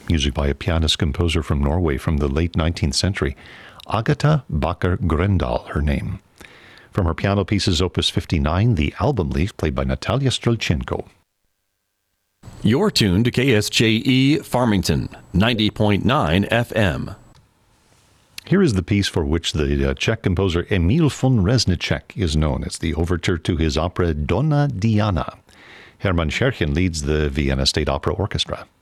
music by a pianist-composer from Norway from the late 19th century. Agatha Bakker Grøndahl, her name. From her piano pieces, Opus 59, The Album Leaf, played by Natalia Strelchenko. You're tuned to KSJE Farmington, 90.9 FM. Here is the piece for which the Czech composer Emil von Reznicek is known. It's the overture to his opera Donna Diana. Hermann Scherchen leads the Vienna State Opera Orchestra.